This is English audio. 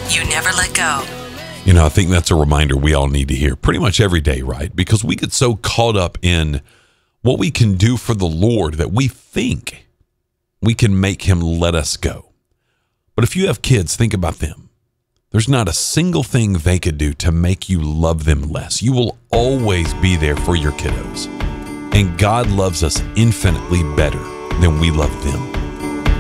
You never let go. You know, I think that's a reminder we all need to hear pretty much every day, right? Because we get so caught up in what we can do for the Lord that we think we can make him let us go. But if you have kids, think about them. There's not a single thing they could do to make you love them less. You will always be there for your kiddos. And God loves us infinitely better than we love them.